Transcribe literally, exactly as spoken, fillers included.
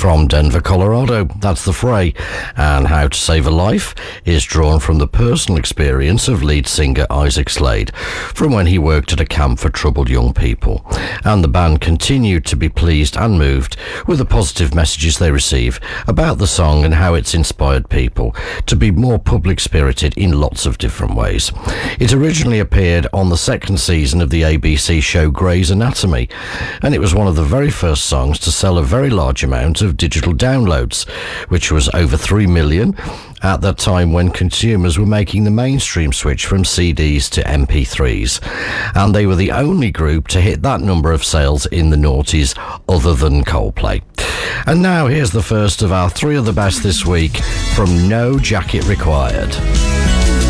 from Denver, Colorado. That's The Fray, and How to Save a Life is drawn from the personal experience of lead singer Isaac Slade from when he worked at a camp for troubled young people, and the band continued to be pleased and moved with the positive messages they receive about the song and how it's inspired people to be more public spirited in lots of different ways. It originally appeared on the second season of the A B C show Grey's Anatomy, and it was one of the very first songs to sell a very large amount of digital downloads, which was over three million at that time when consumers were making the mainstream switch from C Ds to M P threes, and they were the only group to hit that number of sales in the noughties other than Coldplay. And now here's the first of our three of the best this week from No Jacket Required.